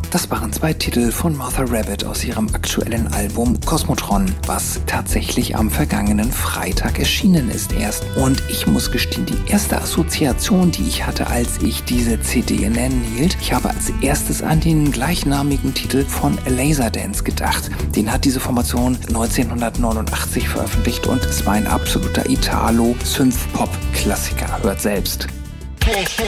Das waren 2 Titel von Martha Rabbit aus ihrem aktuellen Album Cosmotron, was tatsächlich am vergangenen Freitag erschienen ist erst. Und ich muss gestehen, die erste Assoziation, die ich hatte, als ich diese CD in Händen hielt, ich habe als erstes an den gleichnamigen Titel von Laserdance gedacht. Den hat diese Formation 1989 veröffentlicht und es war ein absoluter Italo-Synth-Pop-Klassiker. Hört selbst.